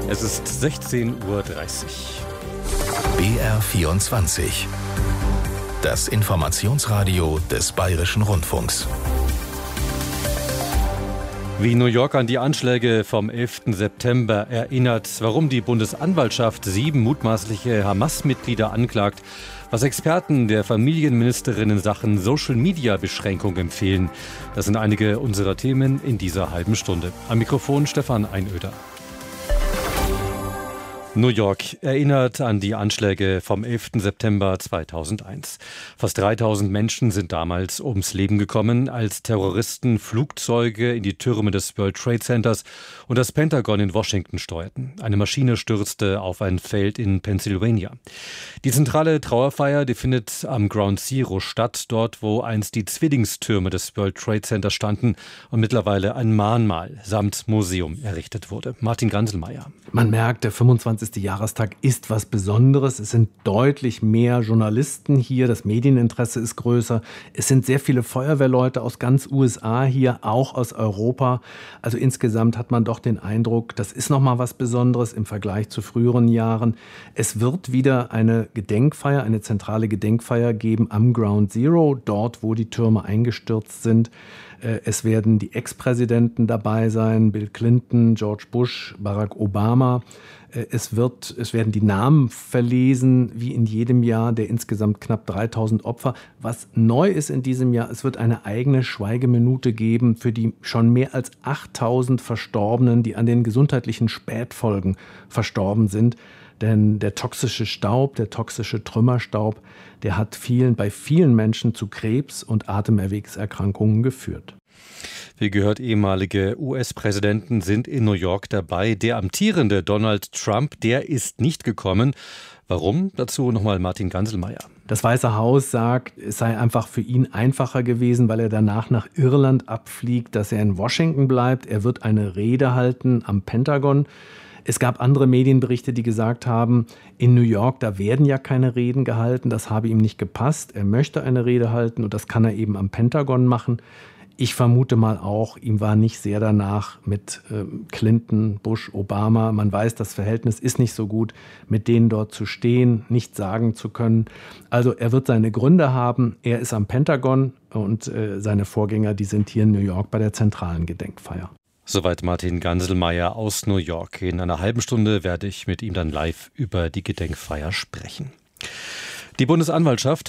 Es ist 16:30 Uhr. BR24. Das Informationsradio des Bayerischen Rundfunks. Wie New York an die Anschläge vom 11. September erinnert, warum die Bundesanwaltschaft 7 mutmaßliche Hamas-Mitglieder anklagt, was Experten der Familienministerin in Sachen Social-Media-Beschränkung empfehlen. Das sind einige unserer Themen in dieser halben Stunde. Am Mikrofon Stefan Einöder. New York erinnert an die Anschläge vom 11. September 2001. Fast 3000 Menschen sind damals ums Leben gekommen, als Terroristen Flugzeuge in die Türme des World Trade Centers und das Pentagon in Washington steuerten. Eine Maschine stürzte auf ein Feld in Pennsylvania. Die zentrale Trauerfeier, die findet am Ground Zero statt, dort wo einst die Zwillingstürme des World Trade Centers standen und mittlerweile ein Mahnmal samt Museum errichtet wurde. Martin Ganselmeier. Man merkt, der 25. Jahrestag ist was Besonderes. Es sind deutlich mehr Journalisten hier. Das Medieninteresse ist größer. Es sind sehr viele Feuerwehrleute aus ganz USA hier, auch aus Europa. Also insgesamt hat man doch den Eindruck, das ist nochmal was Besonderes im Vergleich zu früheren Jahren. Es wird wieder eine Gedenkfeier, eine zentrale Gedenkfeier geben am Ground Zero, dort, wo die Türme eingestürzt sind. Es werden die Ex-Präsidenten dabei sein, Bill Clinton, George Bush, Barack Obama. Es werden die Namen verlesen, wie in jedem Jahr, der insgesamt knapp 3000 Opfer. Was neu ist in diesem Jahr, es wird eine eigene Schweigeminute geben für die schon mehr als 8000 Verstorbenen, die an den gesundheitlichen Spätfolgen verstorben sind. Denn der toxische Staub, der toxische Trümmerstaub, der hat bei vielen Menschen zu Krebs und Atemerwegserkrankungen geführt. Wie gehört, ehemalige US-Präsidenten sind in New York dabei. Der amtierende Donald Trump, der ist nicht gekommen. Warum? Dazu nochmal Martin Ganselmeier. Das Weiße Haus sagt, es sei einfach für ihn einfacher gewesen, weil er danach nach Irland abfliegt, dass er in Washington bleibt. Er wird eine Rede halten am Pentagon. Es gab andere Medienberichte, die gesagt haben, in New York, da werden ja keine Reden gehalten. Das habe ihm nicht gepasst. Er möchte eine Rede halten und das kann er eben am Pentagon machen. Ich vermute mal auch, ihm war nicht sehr danach mit Clinton, Bush, Obama. Man weiß, das Verhältnis ist nicht so gut, mit denen dort zu stehen, nichts sagen zu können. Also er wird seine Gründe haben. Er ist am Pentagon und seine Vorgänger, die sind hier in New York bei der zentralen Gedenkfeier. Soweit Martin Ganselmeier aus New York. In einer halben Stunde werde ich mit ihm dann live über die Gedenkfeier sprechen. Die Bundesanwaltschaft